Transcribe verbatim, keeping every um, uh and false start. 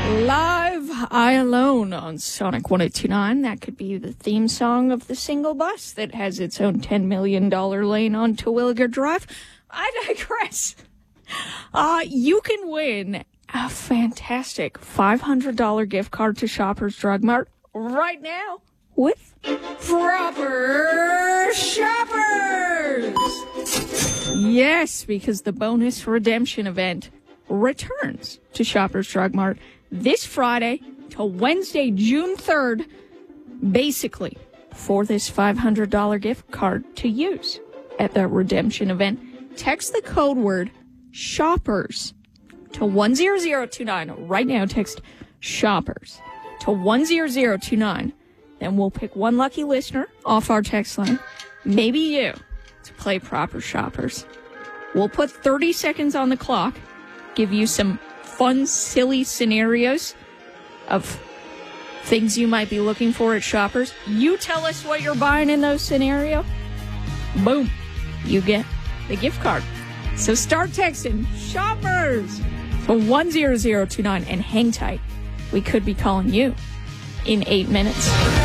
Live, I Alone on Sonic one oh two nine. That could be the theme song of the single bus that has its own ten million dollars lane on Terwilliger Drive. I digress. Uh, you can win a fantastic five hundred dollars gift card to Shoppers Drug Mart right now with Proper Shoppers. Yes, because the bonus redemption event returns to Shoppers Drug Mart this Friday to Wednesday, June third, basically for this five hundred dollars gift card to use at the redemption event. Text the code word SHOPPERS to one zero zero two nine. Right now, text SHOPPERS to one zero zero two nine. Then we'll pick one lucky listener off our text line, maybe you, to play Proper Shoppers. We'll put thirty seconds on the clock, give you some fun, silly scenarios of things you might be looking for at Shoppers. You tell us what you're buying in those scenarios. Boom. You get the gift card. So start texting Shoppers to one zero zero two nine and hang tight. We could be calling you in eight minutes.